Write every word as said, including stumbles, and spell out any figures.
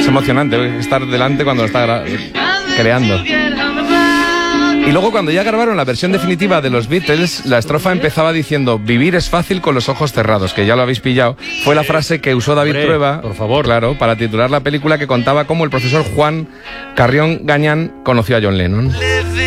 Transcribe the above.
emocionante estar delante cuando lo está creando. Y luego cuando ya grabaron la versión definitiva de los Beatles, la estrofa empezaba diciendo: vivir es fácil con los ojos cerrados, que ya lo habéis pillado. Fue la frase que usó David Hombre, Trueba, por favor, claro, para titular la película, que contaba cómo el profesor Juan Carrión Gañán conoció a John Lennon.